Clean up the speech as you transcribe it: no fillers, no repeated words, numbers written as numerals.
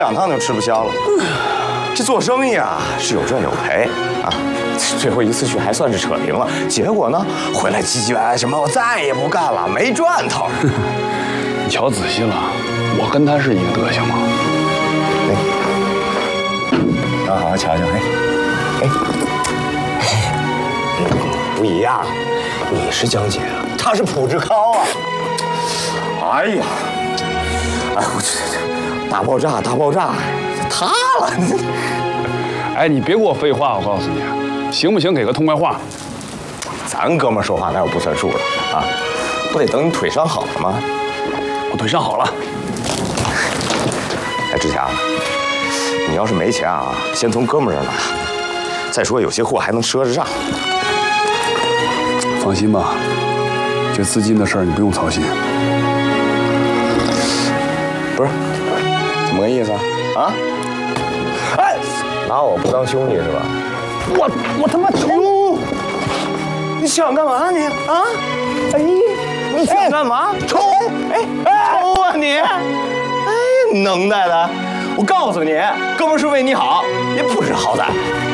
2趟就吃不消了。这做生意啊是有赚有赔啊，最后一次去还算是扯平了，结果呢回来唧唧歪歪什么，我再也不干了，没赚头。 你瞧仔细了，我跟他是一个德行吗？ 好好瞧瞧，不一样，你是江姐啊，他是朴志高啊。哎呀，我这大爆炸，塌了！ 哎，你别给我废话，我告诉你，行不行？给个痛快话。 咱哥们儿说话哪有不算数的啊？不得等你腿伤好了吗？ 我腿伤好了。 哎，志强，你要是没钱啊，先从哥们儿这儿拿。再说有些货还能赊着账。 放心吧，这资金的事儿你不用操心。 不是，怎么个意思啊？啊？哎，拿我不当兄弟是吧？我他妈抽！你想干嘛你啊？哎，你想干嘛？抽！抽啊你！哎，能耐的！我告诉你，哥们儿是为你好，也不知好歹。